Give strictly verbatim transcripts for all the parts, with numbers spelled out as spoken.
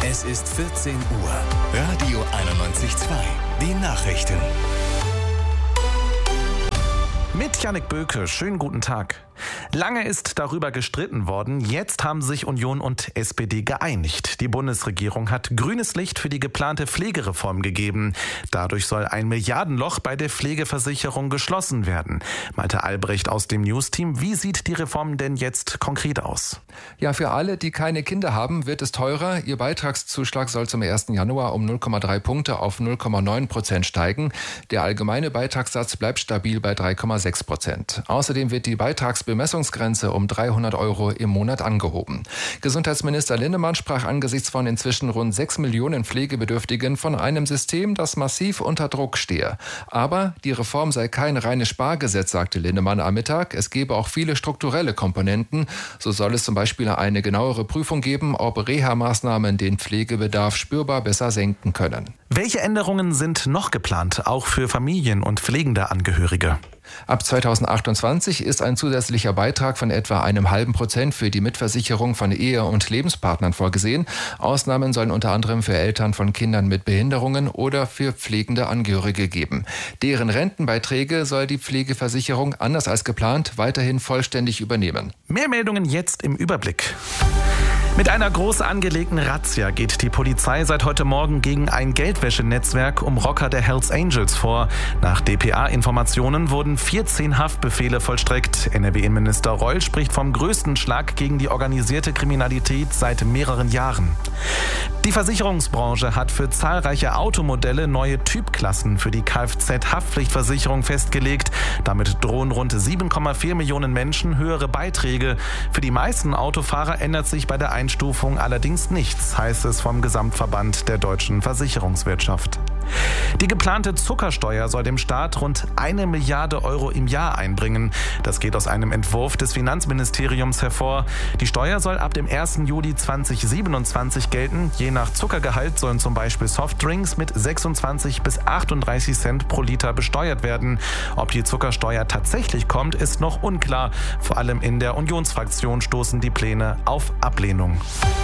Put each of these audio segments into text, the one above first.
Es ist vierzehn Uhr. Radio einundneunzig Komma zwei. Die Nachrichten. Mit Jannik Böke, schönen guten Tag. Lange ist darüber gestritten worden. Jetzt haben sich Union und S P D geeinigt. Die Bundesregierung hat grünes Licht für die geplante Pflegereform gegeben. Dadurch soll ein Milliardenloch bei der Pflegeversicherung geschlossen werden. Malte Albrecht aus dem News-Team. Wie sieht die Reform denn jetzt konkret aus? Ja, für alle, die keine Kinder haben, wird es teurer. Ihr Beitragszuschlag soll zum ersten Januar um null Komma drei Punkte auf null Komma neun Prozent steigen. Der allgemeine Beitragssatz bleibt stabil bei drei Komma sechs Prozent. Außerdem wird die Beitragsbemessungsgrenze um dreihundert Euro im Monat angehoben. Gesundheitsminister Linnemann sprach angesichts von inzwischen rund sechs Millionen Pflegebedürftigen von einem System, das massiv unter Druck stehe. Aber die Reform sei kein reines Spargesetz, sagte Linnemann am Mittag. Es gebe auch viele strukturelle Komponenten. So soll es zum Beispiel eine genauere Prüfung geben, ob Reha-Maßnahmen den Pflegebedarf spürbar besser senken können. Welche Änderungen sind noch geplant, auch für Familien und pflegende Angehörige? Ab zweitausendachtundzwanzig ist ein zusätzlicher Beitrag von etwa einem halben Prozent für die Mitversicherung von Ehe- und Lebenspartnern vorgesehen. Ausnahmen sollen unter anderem für Eltern von Kindern mit Behinderungen oder für pflegende Angehörige geben. Deren Rentenbeiträge soll die Pflegeversicherung anders als geplant weiterhin vollständig übernehmen. Mehr Meldungen jetzt im Überblick. Mit einer groß angelegten Razzia geht die Polizei seit heute Morgen gegen ein Geldwäschenetzwerk um Rocker der Hells Angels vor. Nach D P A-Informationen wurden vierzehn Haftbefehle vollstreckt. N R W-Innenminister Reul spricht vom größten Schlag gegen die organisierte Kriminalität seit mehreren Jahren. Die Versicherungsbranche hat für zahlreiche Automodelle neue Typklassen für die Kfz-Haftpflichtversicherung festgelegt. Damit drohen rund sieben Komma vier Millionen Menschen höhere Beiträge. Für die meisten Autofahrer ändert sich bei der Einstufung allerdings nichts, heißt es vom Gesamtverband der deutschen Versicherungswirtschaft. Die geplante Zuckersteuer soll dem Staat rund eine Milliarde Euro im Jahr einbringen. Das geht aus einem Entwurf des Finanzministeriums hervor. Die Steuer soll ab dem ersten Juli zweitausendsiebenundzwanzig gelten. Je nach Zuckergehalt sollen zum Beispiel Softdrinks mit sechsundzwanzig bis achtunddreißig Cent pro Liter besteuert werden. Ob die Zuckersteuer tatsächlich kommt, ist noch unklar. Vor allem in der Unionsfraktion stoßen die Pläne auf Ablehnung.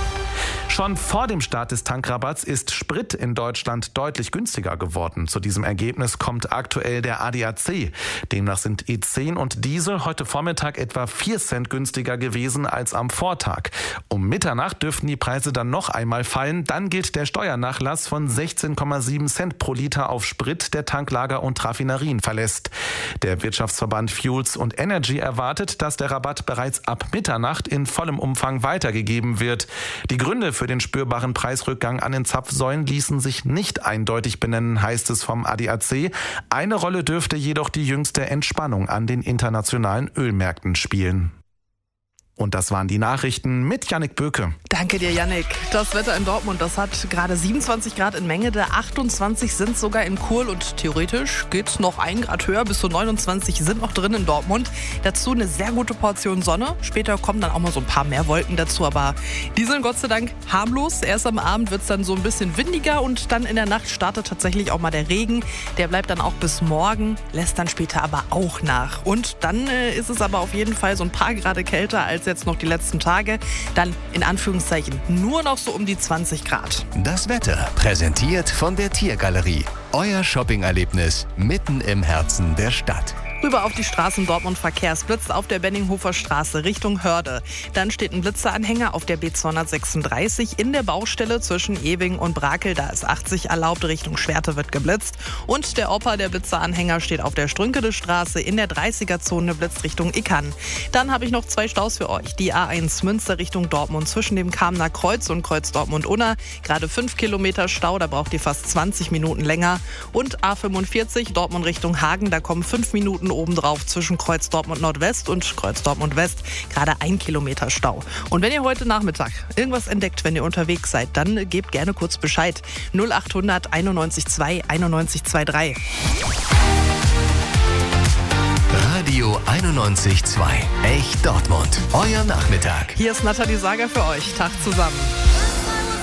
Schon vor dem Start des Tankrabatts ist Sprit in Deutschland deutlich günstiger geworden. Zu diesem Ergebnis kommt aktuell der A D A C. Demnach sind E zehn und Diesel heute Vormittag etwa vier Cent günstiger gewesen als am Vortag. Um Mitternacht dürften die Preise dann noch einmal fallen. Dann gilt der Steuernachlass von sechzehn Komma sieben Cent pro Liter auf Sprit, der Tanklager und Raffinerien verlässt. Der Wirtschaftsverband Fuels und Energy erwartet, dass der Rabatt bereits ab Mitternacht in vollem Umfang weitergegeben wird. Die Gründe für den spürbaren Preisrückgang an den Zapfsäulen ließen sich nicht eindeutig benennen, heißt es vom A D A C. Eine Rolle dürfte jedoch die jüngste Entspannung an den internationalen Ölmärkten spielen. Und das waren die Nachrichten mit Jannik Böke. Danke dir, Jannik. Das Wetter in Dortmund, das hat gerade siebenundzwanzig Grad in Mengede, achtundzwanzig sind sogar in Chur und theoretisch geht noch ein Grad höher, bis zu neunundzwanzig sind noch drin in Dortmund. Dazu eine sehr gute Portion Sonne. Später kommen dann auch mal so ein paar mehr Wolken dazu, aber die sind Gott sei Dank harmlos. Erst am Abend wird es dann so ein bisschen windiger und dann in der Nacht startet tatsächlich auch mal der Regen. Der bleibt dann auch bis morgen, lässt dann später aber auch nach. Und dann äh, ist es aber auf jeden Fall so ein paar Grad kälter als jetzt noch die letzten Tage. Dann in Anführungszeichen nur noch so um die zwanzig Grad. Das Wetter präsentiert von der Tiergalerie. Euer Shoppingerlebnis mitten im Herzen der Stadt. Rüber auf die Straßen Dortmund Verkehrsblitz auf der Benninghofer Straße Richtung Hörde. Dann steht ein Blitzeranhänger auf der B zweihundertsechsunddreißig in der Baustelle zwischen Ewing und Brakel. Da ist achtzig erlaubt, Richtung Schwerte wird geblitzt. Und der Opa, der Blitzeranhänger, steht auf der Strünkede Straße in der dreißiger-Zone blitzt Richtung Ickern. Dann habe ich noch zwei Staus für euch. Die A eins Münster Richtung Dortmund zwischen dem Kamener Kreuz und Kreuz Dortmund-Unna. Gerade fünf Kilometer Stau, da braucht ihr fast zwanzig Minuten länger. Und A fünfundvierzig Dortmund Richtung Hagen, da kommen fünf Minuten obendrauf zwischen Kreuz Dortmund Nordwest und Kreuz Dortmund West. Gerade ein Kilometer Stau. Und wenn ihr heute Nachmittag irgendwas entdeckt, wenn ihr unterwegs seid, dann gebt gerne kurz Bescheid. null achthundert einundneunzig zwei einundneunzig drei. Radio einundneunzig Komma zwei. Echt Dortmund. Euer Nachmittag. Hier ist Nathalie Sager für euch. Tag zusammen.